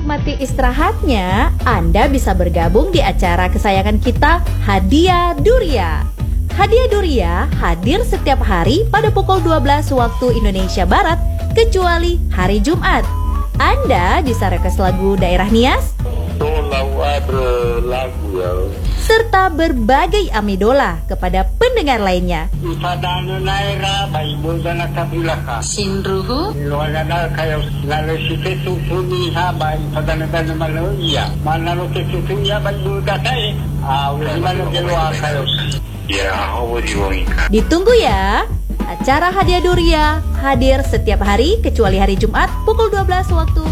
menikmati istirahatnya, Anda bisa bergabung di acara kesayangan kita, Hadiah Duria. Hadiah Duria hadir setiap hari pada pukul 12 waktu Indonesia Barat, kecuali hari Jumat. Anda bisa request lagu daerah Nias, serta berbagai amidola kepada pendengar lainnya. Sinruhu Ditunggu ya. Acara Hadiah Duria hadir setiap hari kecuali hari Jumat pukul 12 waktu